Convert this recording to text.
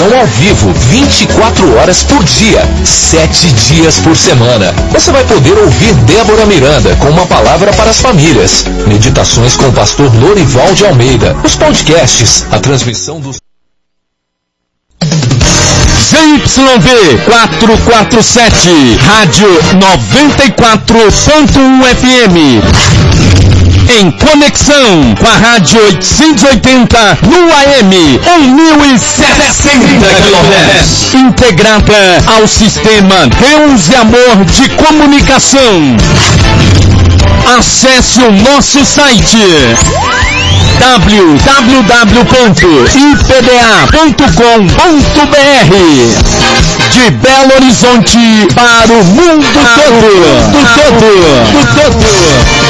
transmissão ao vivo, 24 horas por dia, 7 dias por semana. Você vai poder ouvir Débora Miranda com uma palavra para as famílias, meditações com o pastor Lorival de Almeida, os podcasts, a transmissão dos ZYV 447, Rádio 94.1 FM. Em conexão com a Rádio 880 no AM 1060 kHz. Integrada ao sistema Deus e Amor de Comunicação. Acesse o nosso site www.ipda.com.br. De Belo Horizonte para o mundo todo.